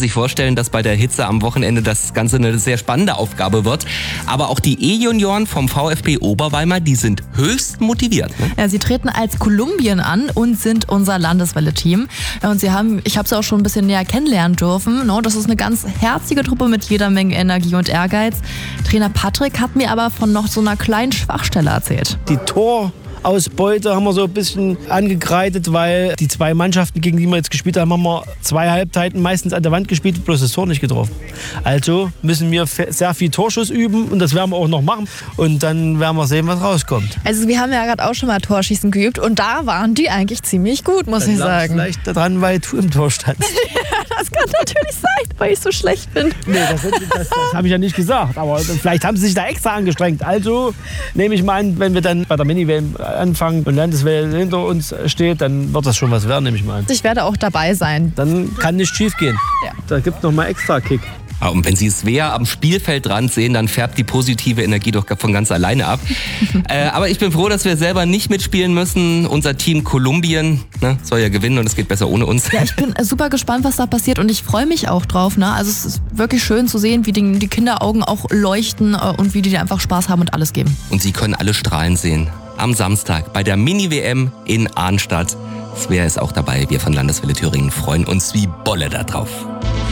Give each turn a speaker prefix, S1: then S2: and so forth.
S1: sich vorstellen, dass bei der Hitze am Wochenende das Ganze eine sehr spannende Aufgabe wird. Aber auch die E-Junioren vom VfB Oberweimar, die sind höchst motiviert. Ne?
S2: Ja, sie treten als Kolumbien an und sind unser Landeswelle-Team. Ja, und ich habe sie auch schon ein bisschen näher kennenlernen dürfen. No, das ist eine ganz herzige Truppe mit jeder Menge Energie und Ehrgeiz. Trainer Patrick hat mir aber von noch so einer kleinen Schwachstelle erzählt.
S3: Die Torausbeute haben wir so ein bisschen angekreidet, weil die zwei Mannschaften, gegen die wir jetzt gespielt haben, haben wir 2 Halbzeiten meistens an der Wand gespielt, bloß das Tor nicht getroffen. Also müssen wir sehr viel Torschuss üben und das werden wir auch noch machen. Und dann werden wir sehen, was rauskommt.
S2: Also wir haben ja gerade auch schon mal Torschießen geübt und da waren die eigentlich ziemlich gut, muss ich sagen.
S3: Vielleicht daran, weil du im Tor standst.
S2: Das kann natürlich sein, weil ich so schlecht bin.
S3: Nee, das habe ich ja nicht gesagt. Aber vielleicht haben sie sich da extra angestrengt. Also nehme ich mal an, wenn wir dann bei der Mini-WM anfangen und Landeswelle hinter uns steht, dann wird das schon was werden, nehme ich mal an.
S2: Ich werde auch dabei sein.
S3: Dann kann nichts schief gehen.
S2: Ja.
S3: Da gibt es nochmal extra Kick.
S1: Und wenn Sie Svea am Spielfeldrand sehen, dann färbt die positive Energie doch von ganz alleine ab. Aber ich bin froh, dass wir selber nicht mitspielen müssen. Unser Team Kolumbien soll ja gewinnen und es geht besser ohne uns.
S2: Ja, ich bin super gespannt, was da passiert und ich freue mich auch drauf. Ne? Also es ist wirklich schön zu sehen, wie die Kinderaugen auch leuchten und wie die einfach Spaß haben und alles geben.
S1: Und Sie können alle strahlen sehen. Am Samstag bei der Mini-WM in Arnstadt. Svea ist auch dabei. Wir von Landeswelle Thüringen freuen uns wie Bolle da drauf.